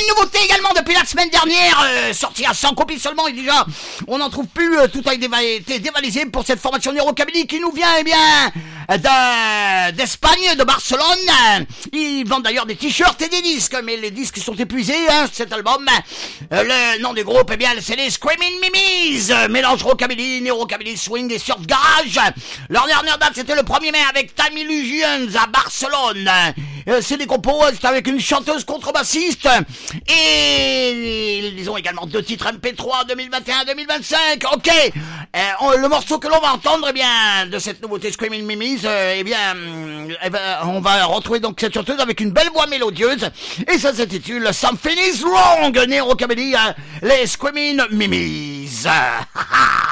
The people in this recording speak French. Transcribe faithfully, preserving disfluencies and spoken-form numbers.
une nouveauté également depuis la semaine dernière, euh, sortie à cent copies seulement, et déjà, on n'en trouve plus, euh, tout a été dévalisé pour cette formation néo-rockabilly qui nous vient, eh bien, de, d'Espagne, de Barcelone. Ils vendent d'ailleurs des t-shirts et des disques, mais les disques sont épuisés, hein, cet album. Euh, le nom du groupe, eh bien, c'est les Screaming Mimis, euh, mélange rockabilly, néo-rockabilly, swing et surf garage. Leur dernière date, c'était le premier mai avec Time Illusions à Barcelone. Euh, c'est des compos, c'est avec une chanteuse contrebassiste. Et ils ont également deux titres M P trois deux mille vingt et un deux mille vingt-cinq. Ok, euh, on, le morceau que l'on va entendre, eh bien, de cette nouveauté Screaming Mimis, euh, eh bien, eh ben, on va retrouver donc cette chanteuse avec une belle voix mélodieuse. Et ça s'intitule Something is Wrong, néo-rockabilly, euh, les Screaming Mimis.